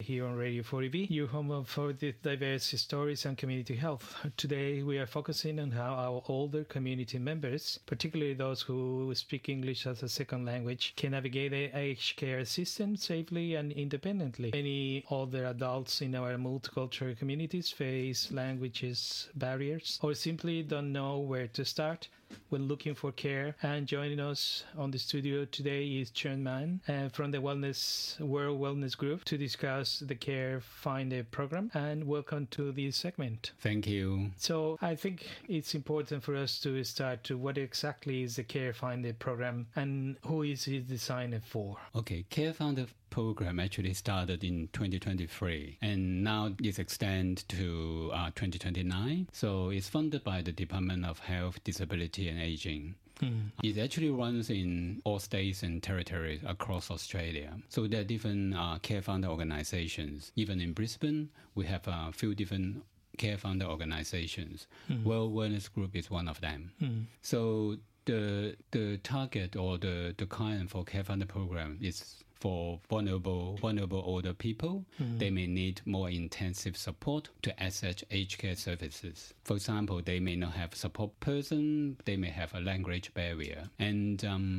here on Radio 40B, your home for the diverse stories and community health. Today, we are focusing on how our older community members, particularly those who speak English as a second language, can navigate the aged care system safely and independently. Many older adults in our multicultural communities face languages barriers or simply don't know where to start when looking for care. And joining us on the studio today is Chun Man from the World Wellness Group to discuss the Care Finder program. And welcome to this segment. Thank you. So I think it's important for us to start to what exactly is the Care Finder program and who is it designed for? Okay, Care Finder program actually started in 2023 and now it's extended to 2029. So it's funded by the Department of Health, Disability and Aging. It actually runs in all states and territories across Australia. So there are different Care Finder organizations. Even in Brisbane, we have a few different Care Finder organizations. World Wellness Group is one of them. So the target or the client for Care Finder program is for vulnerable older people. They may need more intensive support to access aged care services. For example, they may not have a support person, they may have a language barrier. And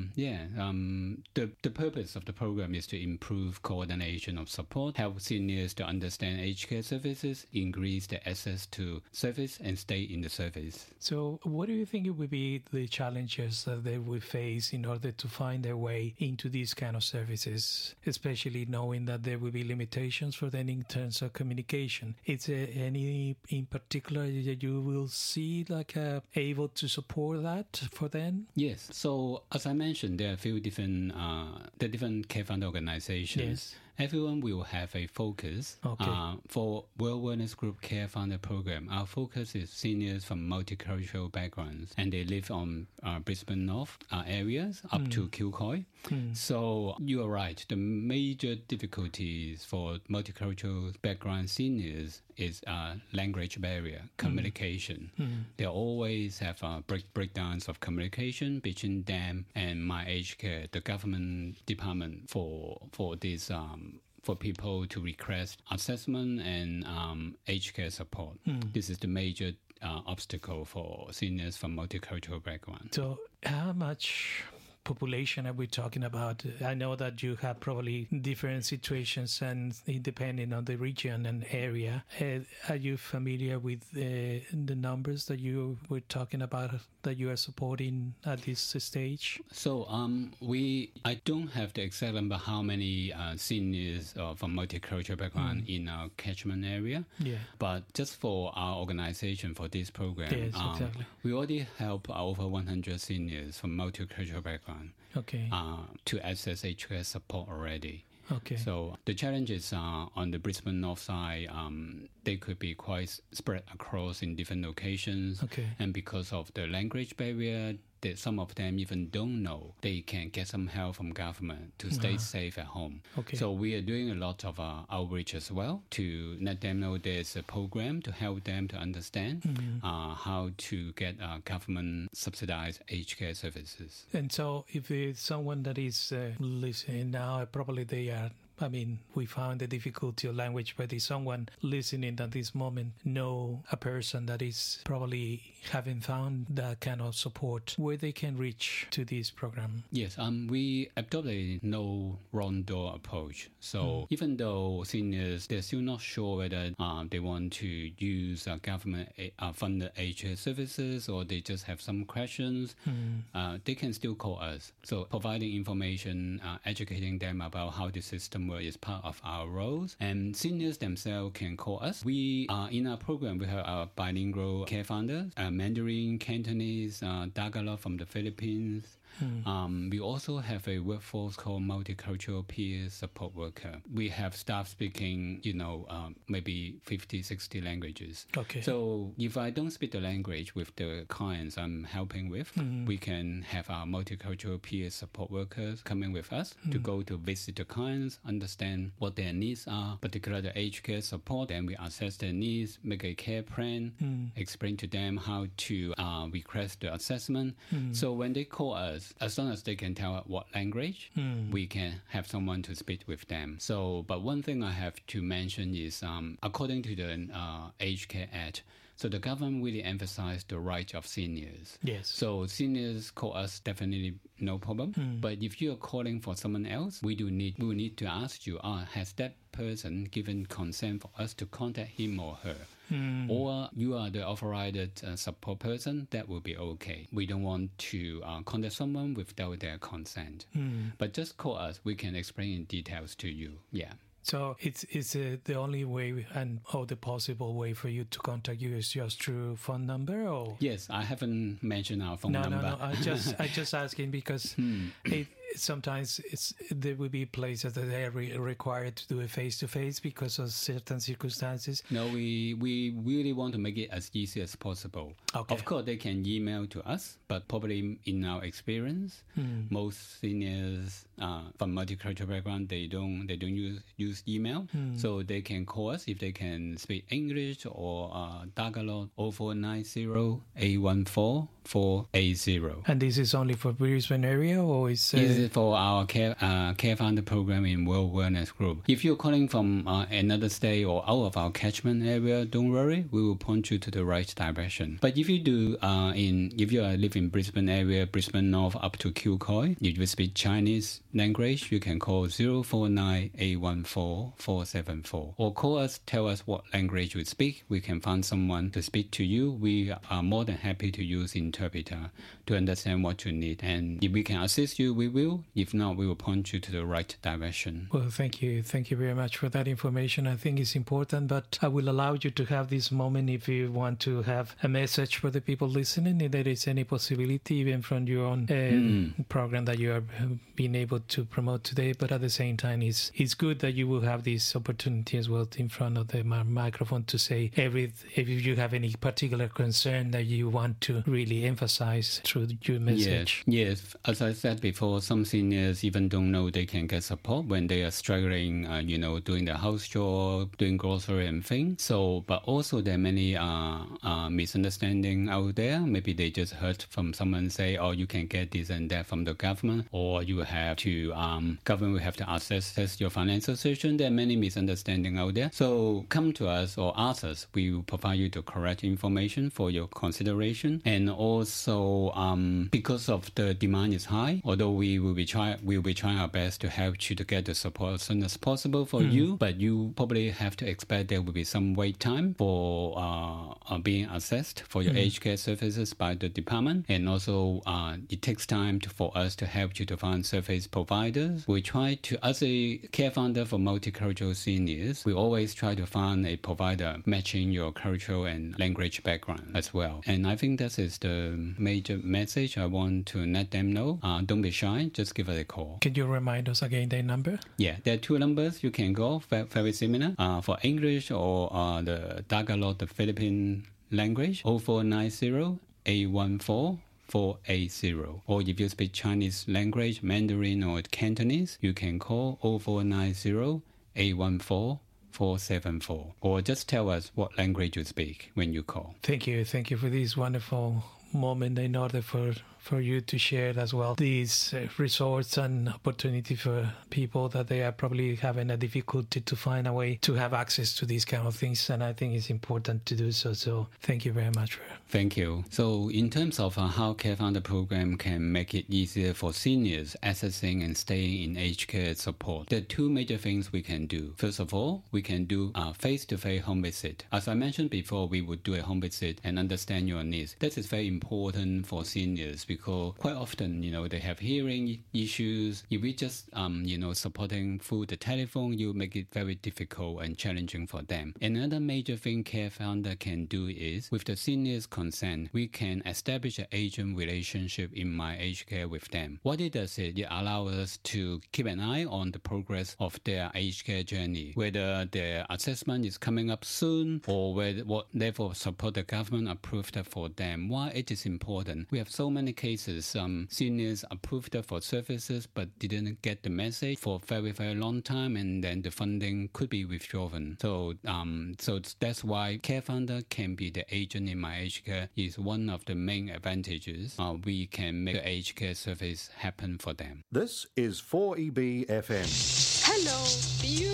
the purpose of the program is to improve coordination of support, help seniors to understand aged care services, increase the access to service and stay in the service. So what do you think it would be the challenges that they would face in order to find their way into these kind of services? Especially knowing that there will be limitations for them in terms of communication. Is there any in particular that you will see able to support that for them? Yes. So as I mentioned, there are a few different Care Finder organizations. Yes. Everyone will have a focus. Okay. For World Wellness Group Care Finder program, our focus is seniors from multicultural backgrounds, and they live on Brisbane North areas up to Kilcoy. So you are right. The major difficulties for multicultural background seniors is language barrier, communication. They always have breakdowns of communication between them and My Aged Care, the government department for this for people to request assessment and aged care support. This is the major obstacle for seniors from multicultural background. So how much population are we talking about? I know that you have probably different situations and depending on the region and area. Are you familiar with the numbers that you were talking about that you are supporting at this stage? So I don't have the exact number how many seniors from multicultural background in our catchment area. Yeah. But just for our organization for this program, yes, exactly. We already help over 100 seniors from multicultural background. Okay. To access aged care support already. Okay. So the challenges on the Brisbane North side, they could be quite spread across in different locations. Okay. And because of the language barrier, that some of them even don't know they can get some help from government to stay safe at home. Okay. So we are doing a lot of outreach as well to let them know there's a program to help them to understand how to get government subsidized aged care services. And so if it's someone that is listening now, probably they are we found the difficulty of language, but if someone listening at this moment know a person that is probably haven't found that kind of support, where they can reach to this program? Yes, we adopt a no wrong door approach. So even though seniors, they're still not sure whether they want to use government funded aged care services or they just have some questions, they can still call us. So providing information, educating them about how the system works is part of our roles. And seniors themselves can call us. We in our program, we have our bilingual care finders, Mandarin, Cantonese, Tagalog from the Philippines. We also have a workforce called multicultural peer support worker. We have staff speaking, maybe 50, 60 languages. Okay. So if I don't speak the language with the clients I'm helping with, we can have our multicultural peer support workers coming with us to go to visit the clients, understand what their needs are, particularly the aged care support, and we assess their needs, make a care plan, explain to them how to request the assessment. So when they call us, us. As long as they can tell us what language, we can have someone to speak with them. So, but one thing I have to mention is, according to the Aged Care Act, so the government really emphasized the right of seniors. Yes. So seniors call us, definitely no problem. But if you are calling for someone else, we will need to ask you, has that person given consent for us to contact him or her? Or you are the authorized support person, that will be okay. We don't want to contact someone without their consent. But just call us. We can explain in details to you. Yeah. So it's the only way and the possible way for you to contact you is just through phone number, or? Yes, I haven't mentioned our phone number. No. I just asking because sometimes there will be places that they are required to do a face-to-face because of certain circumstances. No, we really want to make it as easy as possible. Okay. Of course, they can email to us, but probably in our experience, most seniors from multicultural background, they don't use email, so they can call us if they can speak English or Tagalog 0490-814-480. And this is only for Brisbane area, or is it for our care founder program in World Wellness Group? If you're calling from another state or out of our catchment area, don't worry, we will point you to the right direction. But if you do if you live in Brisbane area, Brisbane North up to Kilcoy, if you speak Chinese language, you can call 049-814-474 or call us, tell us what language you speak. We can find someone to speak to you. We are more than happy to use interpreter to understand what you need, and if we can assist you, we will. If not, we will point you to the right direction. Well, thank you very much for that information. I think it's important, but I will allow you to have this moment if you want to have a message for the people listening, if there is any possibility even from your own program that you are being able to promote today. But at the same time, it's good that you will have this opportunity as well in front of the microphone to say if you have any particular concern that you want to really emphasize through your message. Yes. As I said before, some seniors even don't know they can get support when they are struggling, doing the house job, doing grocery and things. So, but also there are many misunderstanding out there. Maybe they just heard from someone say, "Oh, you can get this and that from the government," or you have to government will have to assess your financial situation. There are many misunderstanding out there. So come to us or ask us. We will provide you the correct information for your consideration. And also, because of the demand is high, although we will be trying our best to help you to get the support as soon as possible for you, but you probably have to expect there will be some wait time for being assessed for your aged care services by the department. And also, it takes time for us to help you to find service providers. We try to, as a care founder for multicultural seniors, we always try to find a provider matching your cultural and language background as well. And I think that is the major message I want to let them know. Don't be shy, just give us a call. Can you remind us again the number? Yeah, there are two numbers you can go, very similar. For English or the Tagalog, the Philippine language, 0490-814-480. Or if you speak Chinese language, Mandarin or Cantonese, you can call 0490-814-474. Or just tell us what language you speak when you call. Thank you for this wonderful moment in order for you to share as well these resources and opportunity for people that they are probably having a difficulty to find a way to have access to these kind of things, and I think it's important to do so. So thank you very much. Thank you. So in terms of how Care Founder program can make it easier for seniors accessing and staying in aged care support, there are two major things we can do. First of all, we can do a face-to-face home visit. As I mentioned before, we would do a home visit and understand your needs. That is very important for seniors because quite often, they have hearing issues. If we just, supporting through the telephone, you make it very difficult and challenging for them. Another major thing Care Founder can do is, with the seniors' consent, we can establish an agent relationship in My Aged Care with them. What it does is it allows us to keep an eye on the progress of their aged care journey, whether their assessment is coming up soon or what level of support the government approved for them. Why it is important? We have so many cases cases, some seniors approved for services but didn't get the message for a very, very long time, and then the funding could be withdrawn. So that's why CareFounder can be the agent in My Aged Care is one of the main advantages. We can make the aged care service happen for them. This is 4EB FM. Hello, do you